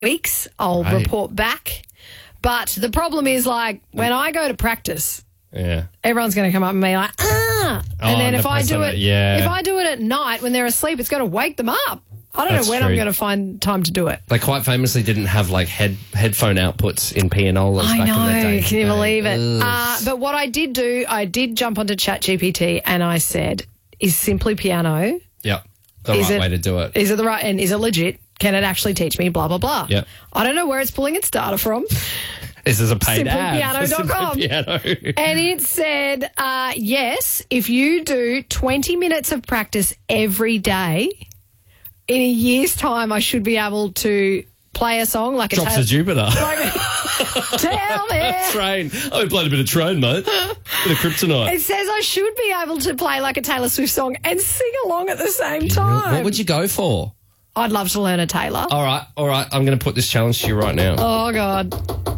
weeks. I'll report back. But the problem is, like, when I go to practice, everyone's going to come up and be like, and then if I do it, if I do it at night when they're asleep, it's going to wake them up. I don't know when I'm going to find time to do it. They quite famously didn't have like headphone outputs in pianolas back in the day. Can you believe it? But what I did do, I did jump onto ChatGPT and I said, is Simply Piano the right way to do it? Is it the right, and is it legit? Can it actually teach me blah, blah, blah? Yeah. I don't know where it's pulling its data from. This is a paid ad. SimplyPiano.com. And it said, yes, if you do 20 minutes of practice every day, in a year's time, I should be able to play a song like Drops of Jupiter. Tell me. Train. I've played a bit of Train, mate. Bit of Kryptonite. It says I should be able to play like a Taylor Swift song and sing along at the same time. What would you go for? I'd love to learn a Taylor. All right. I'm going to put this challenge to you right now. Oh, God.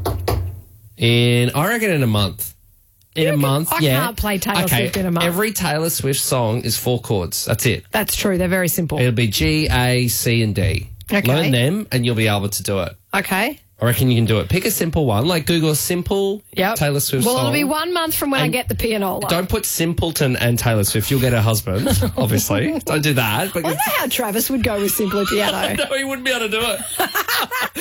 I reckon in a month. In a month, I can't play Taylor Swift in a month. Every Taylor Swift song is 4 chords. That's it. That's true. They're very simple. It'll be G, A, C, and D. Okay. Learn them, and you'll be able to do it. Okay. I reckon you can do it. Pick a simple one, like Google simple Taylor Swift song. Well, it'll be 1 month from when I get the pianola. Don't put Simpleton and Taylor Swift. You'll get her husband, obviously. Don't do that. I wonder how Travis would go with Simply Piano. No, he wouldn't be able to do it.